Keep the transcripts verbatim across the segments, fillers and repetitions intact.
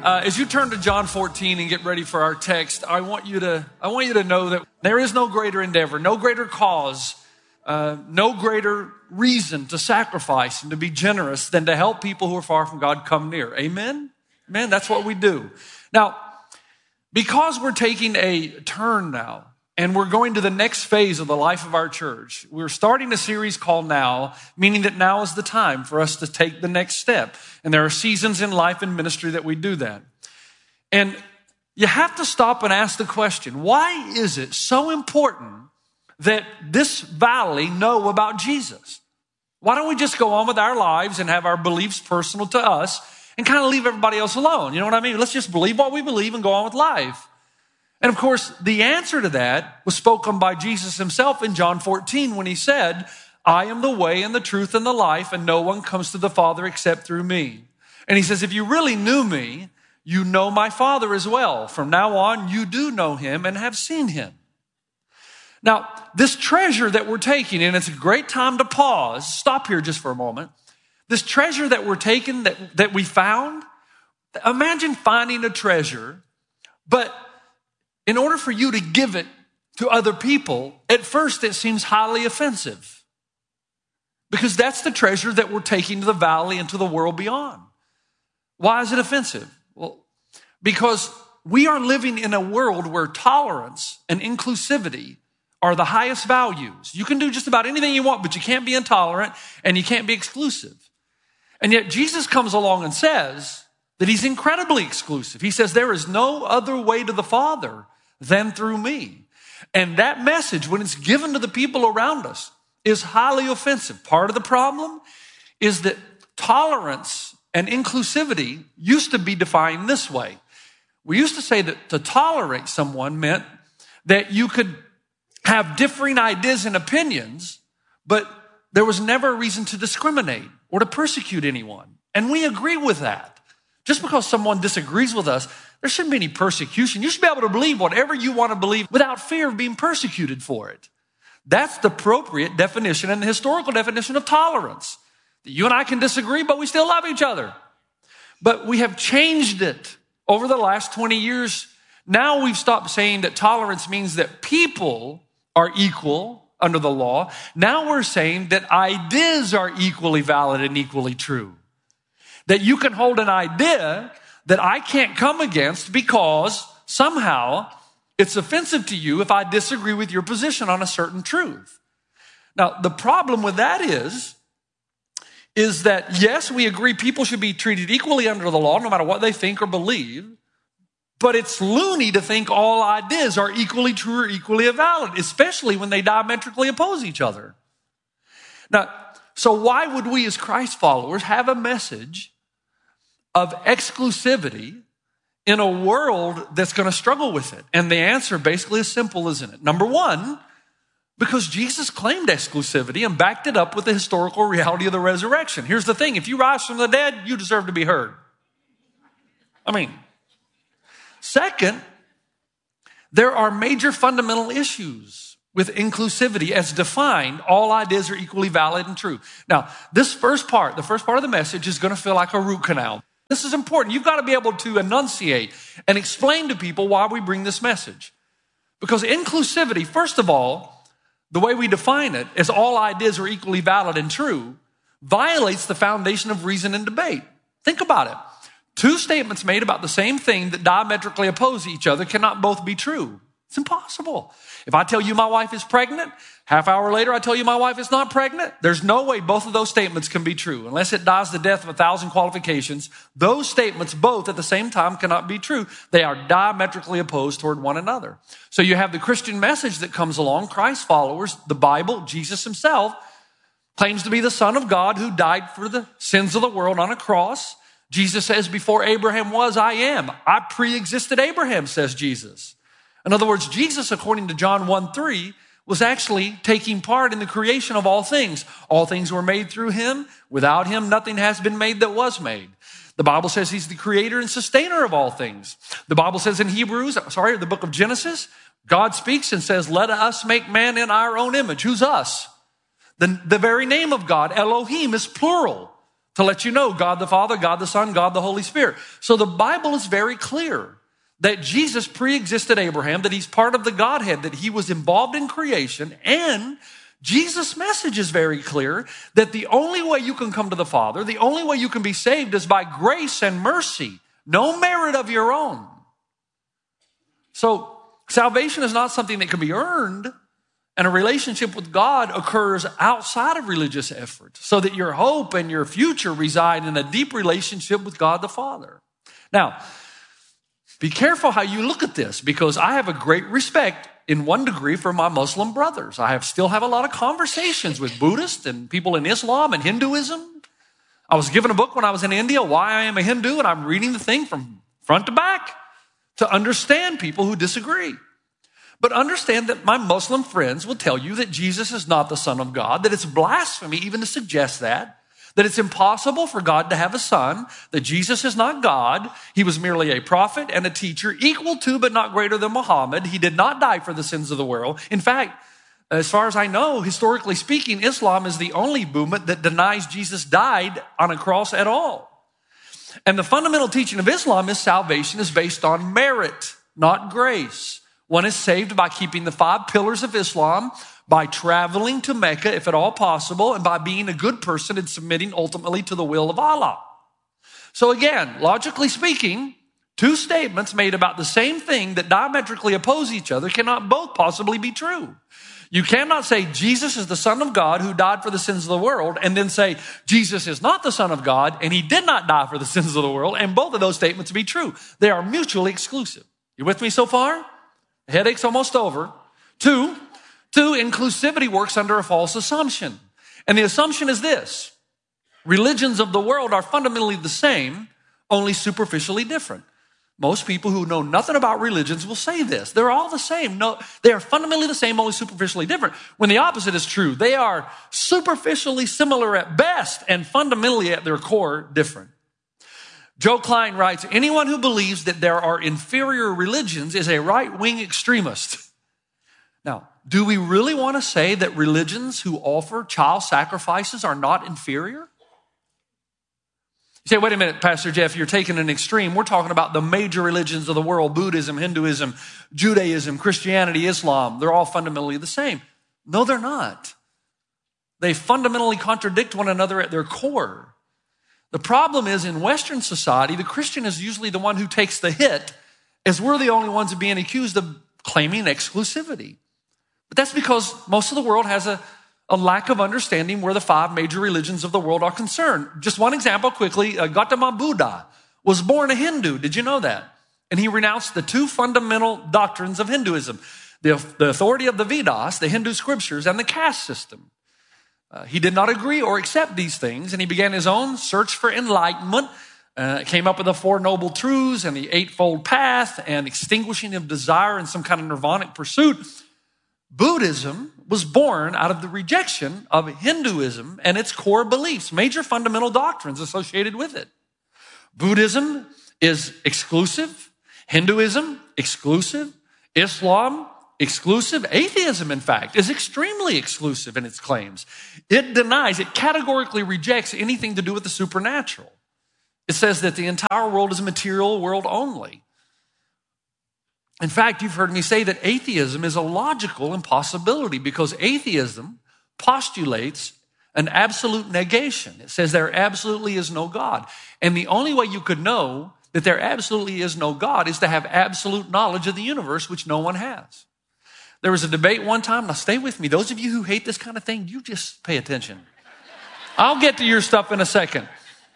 Uh, as you turn to John fourteen and get ready for our text, I want you to I want you to know that there is no greater endeavor, no greater cause, uh, no greater reason to sacrifice and to be generous than to help people who are far from God come near. Amen? Amen. That's what we do. Now, because we're taking a turn now, and we're going to the next phase of the life of our church. We're starting a series called Now, meaning that now is the time for us to take the next step. And there are seasons in life and ministry that we do that. And you have to stop and ask the question, why is it so important that this valley know about Jesus? Why don't we just go on with our lives and have our beliefs personal to us and kind of leave everybody else alone? You know what I mean? Let's just believe what we believe and go on with life. And of course, the answer to that was spoken by Jesus himself in John fourteen when he said, I am the way and the truth and the life, and no one comes to the Father except through me. And he says, if you really knew me, you know my Father as well. From now on, you do know him and have seen him. Now, this treasure that we're taking, and it's a great time to pause, stop here just for a moment. This treasure that we're taking, that, that we found, imagine finding a treasure, but in order for you to give it to other people, at first it seems highly offensive. Because that's the treasure that we're taking to the valley and to the world beyond. Why is it offensive? Well, because we are living in a world where tolerance and inclusivity are the highest values. You can do just about anything you want, but you can't be intolerant and you can't be exclusive. And yet Jesus comes along and says that he's incredibly exclusive. He says there is no other way to the Father than through me. And that message, when it's given to the people around us, is highly offensive. Part of the problem is that tolerance and inclusivity used to be defined this way. We used to say that to tolerate someone meant that you could have differing ideas and opinions, but there was never a reason to discriminate or to persecute anyone. And we agree with that. Just because someone disagrees with us, there shouldn't be any persecution. You should be able to believe whatever you want to believe without fear of being persecuted for it. That's the appropriate definition and the historical definition of tolerance. You and I can disagree, but we still love each other. But we have changed it over the last twenty years. Now we've stopped saying that tolerance means that people are equal under the law. Now we're saying that ideas are equally valid and equally true. That you can hold an idea that I can't come against because somehow it's offensive to you if I disagree with your position on a certain truth. Now, the problem with that is, is that yes, we agree people should be treated equally under the law no matter what they think or believe, but it's loony to think all ideas are equally true or equally valid, especially when they diametrically oppose each other. Now, so why would we as Christ followers have a message of exclusivity in a world that's going to struggle with it? And the answer basically is simple, isn't it? Number one, because Jesus claimed exclusivity and backed it up with the historical reality of the resurrection. Here's the thing. If you rise from the dead, you deserve to be heard. I mean, second, there are major fundamental issues with inclusivity as defined. All ideas are equally valid and true. Now, this first part, the first part of the message is going to feel like a root canal. This is important. You've got to be able to enunciate and explain to people why we bring this message. Because inclusivity, first of all, the way we define it as all ideas are equally valid and true, violates the foundation of reason and debate. Think about it. Two statements made about the same thing that diametrically oppose each other cannot both be true. It's impossible. If I tell you my wife is pregnant, half hour later I tell you my wife is not pregnant, there's no way both of those statements can be true. Unless it dies the death of a thousand qualifications, those statements both at the same time cannot be true. They are diametrically opposed toward one another. So you have the Christian message that comes along, Christ followers, the Bible, Jesus himself claims to be the Son of God who died for the sins of the world on a cross. Jesus says, before Abraham was, I am. I pre-existed Abraham, says Jesus. In other words, Jesus, according to John one three, was actually taking part in the creation of all things. All things were made through him. Without him, nothing has been made that was made. The Bible says he's the creator and sustainer of all things. The Bible says in Hebrews, sorry, the book of Genesis, God speaks and says, let us make man in our own image. Who's us? The, the very name of God, Elohim, is plural. to let you know God the Father, God the Son, God the Holy Spirit. So the Bible is very clear that Jesus pre-existed Abraham, that he's part of the Godhead, that he was involved in creation, and Jesus' message is very clear that the only way you can come to the Father, the only way you can be saved is by grace and mercy, no merit of your own. So salvation is not something that can be earned, and a relationship with God occurs outside of religious effort, so that your hope and your future reside in a deep relationship with God the Father. Now, be careful how you look at this, because I have a great respect in one degree for my Muslim brothers. I have still have a lot of conversations with Buddhists and people in Islam and Hinduism. I was given a book when I was in India, Why I Am a Hindu, and I'm reading the thing from front to back to understand people who disagree. But understand that my Muslim friends will tell you that Jesus is not the Son of God, that it's blasphemy even to suggest that, that it's impossible for God to have a son, that Jesus is not God. He was merely a prophet and a teacher, equal to but not greater than Muhammad. He did not die for the sins of the world. In fact, as far as I know, historically speaking, Islam is the only movement that denies Jesus died on a cross at all. And the fundamental teaching of Islam is salvation is based on merit, not grace. One is saved by keeping the five pillars of Islam, by traveling to Mecca, if at all possible, and by being a good person and submitting ultimately to the will of Allah. So again, logically speaking, two statements made about the same thing that diametrically oppose each other cannot both possibly be true. You cannot say Jesus is the Son of God who died for the sins of the world and then say Jesus is not the Son of God and he did not die for the sins of the world, and both of those statements be true. They are mutually exclusive. You with me so far? The headache's almost over. Two, two, inclusivity works under a false assumption. And the assumption is this: religions of the world are fundamentally the same, only superficially different. Most people who know nothing about religions will say this. They're all the same. No, they are fundamentally the same, only superficially different. When the opposite is true, they are superficially similar at best and fundamentally at their core different. Joe Klein writes, anyone who believes that there are inferior religions is a right-wing extremist. Now, do we really want to say that religions who offer child sacrifices are not inferior? You say, wait a minute, Pastor Jeff, you're taking an extreme. We're talking about the major religions of the world: Buddhism, Hinduism, Judaism, Christianity, Islam. They're all fundamentally the same. No, they're not. They fundamentally contradict one another at their core. The problem is, in Western society, the Christian is usually the one who takes the hit, as we're the only ones being accused of claiming exclusivity. But that's because most of the world has a, a lack of understanding where the five major religions of the world are concerned. Just one example quickly, uh, Gautama Buddha was born a Hindu. Did you know that? And he renounced the two fundamental doctrines of Hinduism: the, the authority of the Vedas, the Hindu scriptures, and the caste system. Uh, he did not agree or accept these things, and he began his own search for enlightenment, uh, came up with the Four Noble Truths and the Eightfold Path and extinguishing of desire in some kind of nirvanic pursuit. Buddhism was born out of the rejection of Hinduism and its core beliefs, major fundamental doctrines associated with it. Buddhism is exclusive. Hinduism, exclusive. Islam, exclusive. Atheism, in fact, is extremely exclusive in its claims. It denies, it categorically rejects anything to do with the supernatural. It says that the entire world is a material world only. In fact, you've heard me say that atheism is a logical impossibility, because atheism postulates an absolute negation. It says there absolutely is no God. And the only way you could know that there absolutely is no God is to have absolute knowledge of the universe, which no one has. There was a debate one time. Now stay with me. Those of you who hate this kind of thing, you just pay attention. I'll get to your stuff in a second.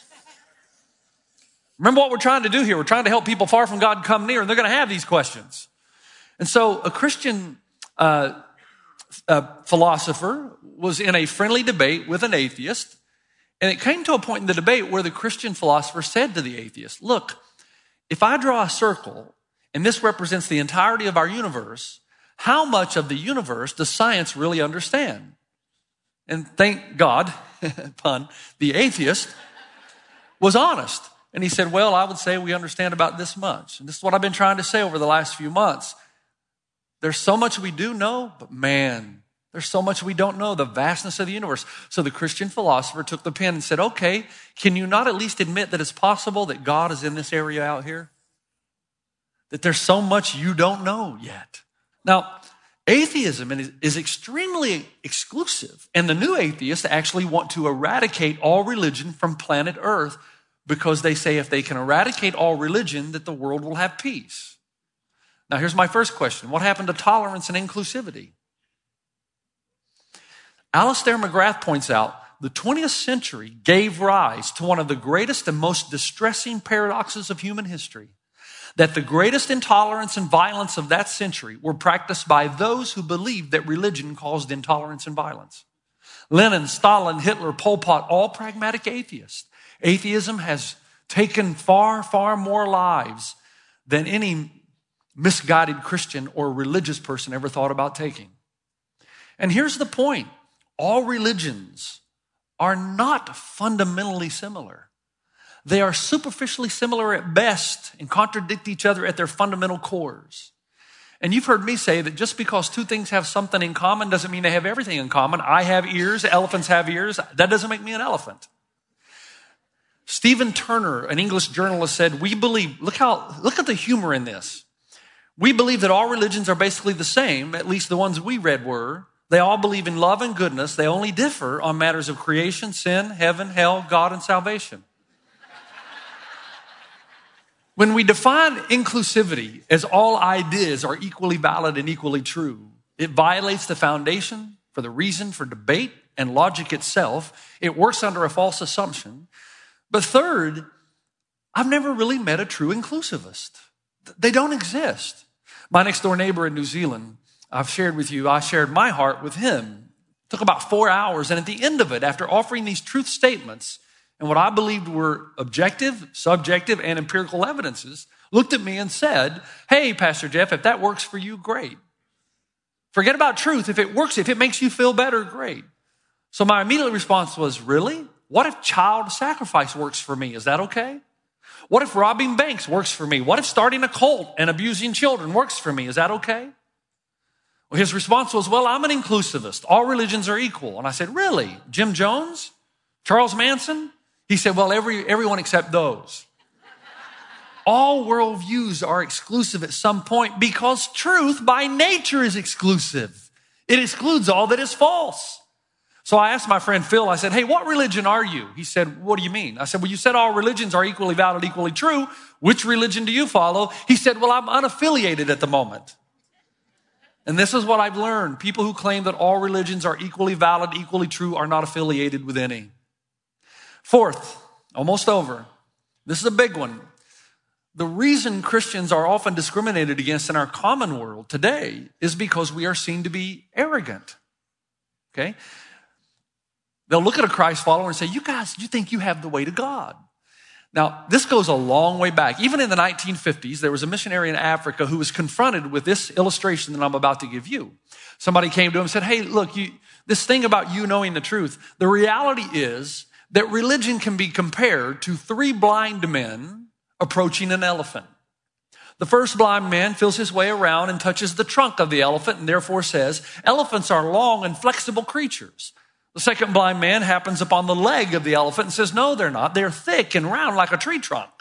Remember what we're trying to do here. We're trying to help people far from God come near, and they're going to have these questions. And so a Christian uh, uh, philosopher was in a friendly debate with an atheist, and it came to a point in the debate where the Christian philosopher said to the atheist, look, if I draw a circle, and this represents the entirety of our universe, how much of the universe does science really understand? And thank God, pun, the atheist was honest. And he said, well, I would say we understand about this much. And this is what I've been trying to say over the last few months. There's so much we do know, but man, There's so much we don't know, the vastness of the universe. So the Christian philosopher took the pen and said, okay, can you not at least admit that it's possible that God is in this area out here? That there's so much you don't know yet. Now, atheism is extremely exclusive, and the new atheists actually want to eradicate all religion from planet Earth because they say if they can eradicate all religion, that the world will have peace. Now, here's my first question. What happened to tolerance and inclusivity? Alistair McGrath points out the twentieth century gave rise to one of the greatest and most distressing paradoxes of human history, that the greatest intolerance and violence of that century were practiced by those who believed that religion caused intolerance and violence. Lenin, Stalin, Hitler, Pol Pot, all pragmatic atheists. Atheism has taken far, far more lives than any misguided Christian or religious person ever thought about taking. And here's the point. All religions are not fundamentally similar. They are superficially similar at best and contradict each other at their fundamental cores. And you've heard me say that just because two things have something in common doesn't mean they have everything in common. I have ears, elephants have ears. That doesn't make me an elephant. Stephen Turner, an English journalist, said, we believe, look how, look at the humor in this. We believe that all religions are basically the same, at least the ones we read were. They all believe in love and goodness. They only differ on matters of creation, sin, heaven, hell, God, and salvation. When we define inclusivity as all ideas are equally valid and equally true, it violates the foundation for the reason for debate and logic itself. It works under a false assumption. But third, I've never really met a true inclusivist. They don't exist. My next door neighbor in New Zealand, I've shared with you, I shared my heart with him. It took about four hours. And at the end of it, after offering these truth statements and what I believed were objective, subjective, and empirical evidences, looked at me and said, hey, Pastor Jeff, if that works for you, great. Forget about truth. If it works, if it makes you feel better, great. So my immediate response was, really? What if child sacrifice works for me? Is that okay? What if robbing banks works for me? What if starting a cult and abusing children works for me? Is that okay? Well, his response was, well, I'm an inclusivist. All religions are equal. And I said, really? Jim Jones? Charles Manson? He said, well, every, everyone except those. All worldviews are exclusive at some point because truth by nature is exclusive. It excludes all that is false. So I asked my friend Phil, I said, hey, what religion are you? He said, what do you mean? I said, well, you said all religions are equally valid, equally true. Which religion do you follow? He said, well, I'm unaffiliated at the moment. And this is what I've learned. People who claim that all religions are equally valid, equally true, are not affiliated with any. Fourth, almost over. This is a big one. The reason Christians are often discriminated against in our common world today is because we are seen to be arrogant. Okay? They'll look at a Christ follower and say, you guys, you think you have the way to God. Now, this goes a long way back. Even in the nineteen fifties, there was a missionary in Africa who was confronted with this illustration that I'm about to give you. Somebody came to him and said, hey, look, you, this thing about you knowing the truth, the reality is that religion can be compared to three blind men approaching an elephant. The first blind man feels his way around and touches the trunk of the elephant and therefore says, elephants are long and flexible creatures. The second blind man happens upon the leg of the elephant and says, no, they're not. They're thick and round like a tree trunk.